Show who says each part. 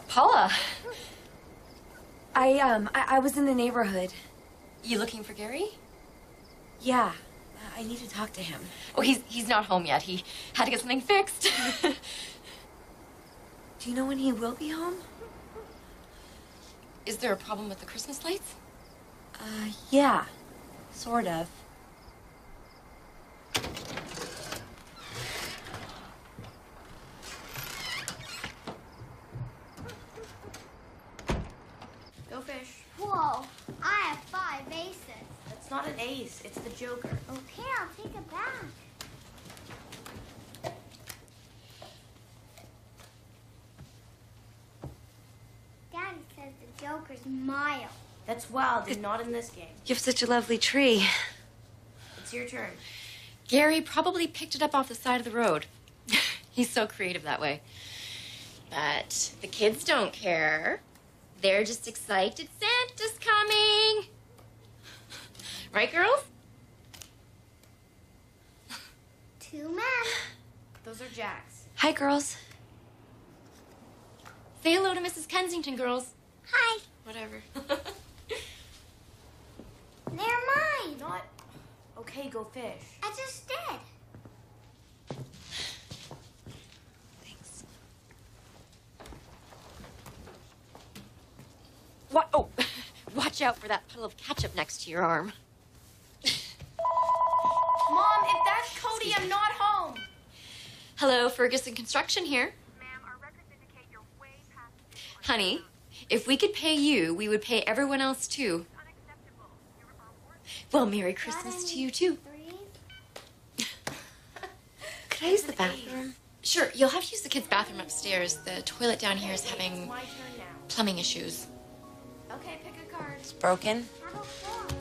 Speaker 1: Paula.
Speaker 2: I was in the neighborhood.
Speaker 1: You looking for Gary?
Speaker 2: Yeah. I need to talk to him.
Speaker 1: Oh, he's not home yet. He had to get something fixed.
Speaker 2: Do you know when he will be home?
Speaker 1: Is there a problem with the Christmas lights?
Speaker 2: Yeah. Sort of.
Speaker 3: Go fish.
Speaker 4: Whoa, I have 5 aces.
Speaker 3: That's not an ace, it's the joker.
Speaker 4: Okay, I'll take it back. Daddy says the joker's mild.
Speaker 3: That's wild and not in this game.
Speaker 2: You have such a lovely tree.
Speaker 3: It's your turn.
Speaker 1: Gary probably picked it up off the side of the road. He's so creative that way. But the kids don't care. They're just excited Santa's coming. Right, girls?
Speaker 4: 2 men.
Speaker 3: Those are jacks.
Speaker 2: Hi, girls.
Speaker 1: Say hello to Mrs. Kensington, girls.
Speaker 4: Hi.
Speaker 1: Whatever.
Speaker 4: They're mine.
Speaker 3: Not... Okay, go fish.
Speaker 4: I just did.
Speaker 1: Thanks. What? Oh, watch out for that puddle of ketchup next to your arm.
Speaker 3: Mom, if that's Cody, I'm not home.
Speaker 1: Hello, Ferguson Construction here.
Speaker 5: Ma'am, our records indicate you're way past the due on
Speaker 1: Honey, if we could pay you, we would pay everyone else too.
Speaker 5: It's unacceptable. You're our worst.
Speaker 1: Well, Merry Christmas to you too.
Speaker 4: 3.
Speaker 2: Could I use the bathroom?
Speaker 1: Sure, you'll have to use the kids' bathroom upstairs. The toilet down here is having
Speaker 3: It's my turn now.
Speaker 1: plumbing issues.
Speaker 3: Okay, pick a card.
Speaker 2: It's broken.
Speaker 4: How about 4?